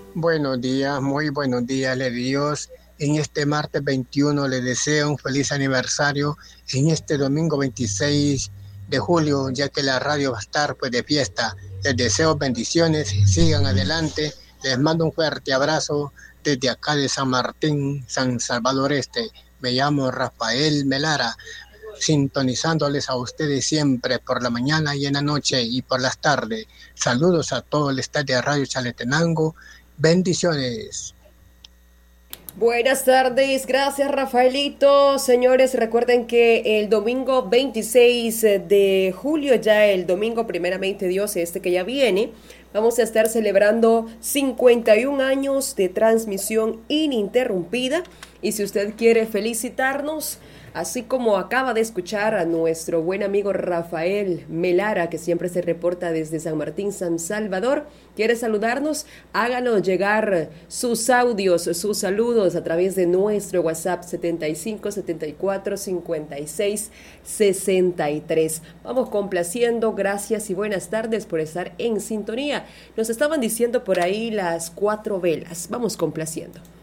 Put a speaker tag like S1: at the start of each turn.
S1: Buenos días, muy buenos días, le Dios. En este martes 21 le deseo un feliz aniversario. En este domingo 26 de julio, ya que la radio va a estar pues de fiesta. Les deseo bendiciones, sigan adelante. Les mando un fuerte abrazo desde acá de San Martín, San Salvador Este. Me llamo Rafael Melara, sintonizándoles a ustedes siempre por la mañana y en la noche y por las tardes. Saludos a todo el staff de Radio Chalatenango. Bendiciones.
S2: Buenas tardes, gracias Rafaelito. Señores, recuerden que el domingo 26 de julio, ya el domingo primeramente Dios, este que ya viene, vamos a estar celebrando 51 años de transmisión ininterrumpida. Y si usted quiere felicitarnos, así como acaba de escuchar a nuestro buen amigo Rafael Melara, que siempre se reporta desde San Martín, San Salvador, quiere saludarnos, háganos llegar sus audios, sus saludos a través de nuestro WhatsApp 75 74 56 63. Vamos complaciendo, gracias y buenas tardes por estar en sintonía. Nos estaban diciendo por ahí las 4 velas, vamos complaciendo.